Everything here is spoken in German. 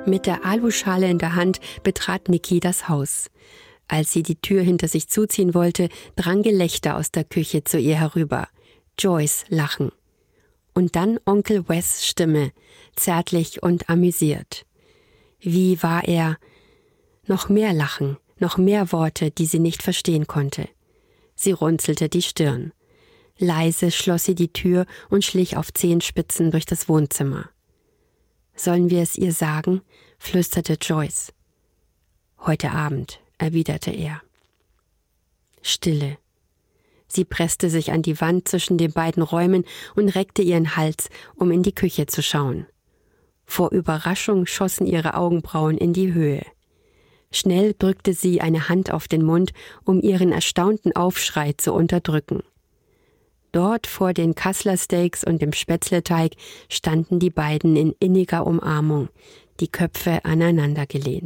Mit der Aluschale in der Hand betrat Nikki das Haus. Als sie die Tür hinter sich zuziehen wollte, drang Gelächter aus der Küche zu ihr herüber. Joyce Lachen. Und dann Onkel Wes' Stimme, zärtlich und amüsiert. Wie war er? Noch mehr Lachen, noch mehr Worte, die sie nicht verstehen konnte. Sie runzelte die Stirn. Leise schloss sie die Tür und schlich auf Zehenspitzen durch das Wohnzimmer. »Sollen wir es ihr sagen?« flüsterte Joyce. »Heute Abend«, erwiderte er. Stille. Sie presste sich an die Wand zwischen den beiden Räumen und reckte ihren Hals, um in die Küche zu schauen. Vor Überraschung schossen ihre Augenbrauen in die Höhe. Schnell drückte sie eine Hand auf den Mund, um ihren erstaunten Aufschrei zu unterdrücken. Dort vor den Kassler-Steaks und dem Spätzleteig standen die beiden in inniger Umarmung, die Köpfe aneinandergelehnt.